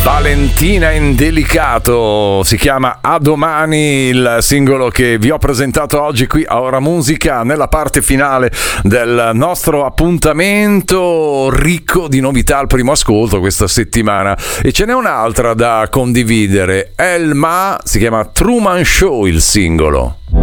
Valentina Indelicato si chiama A Domani, il singolo che vi ho presentato oggi qui a Ora Musica, nella parte finale del nostro appuntamento ricco di novità al primo ascolto questa settimana. E ce n'è un'altra da condividere. Elma, si chiama Truman Show il singolo.